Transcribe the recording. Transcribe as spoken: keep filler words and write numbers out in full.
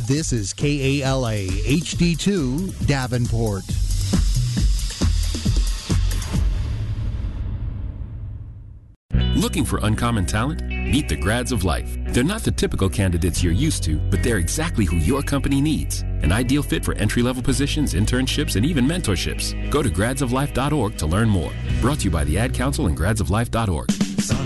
This is K A L A H D two Davenport. Looking for uncommon talent? Meet the Grads of Life. They're not the typical candidates you're used to, but they're exactly who your company needs. An ideal fit for entry-level positions, internships, and even mentorships. Go to grads of life dot org to learn more. Brought to you by the Ad Council and grads of life dot org.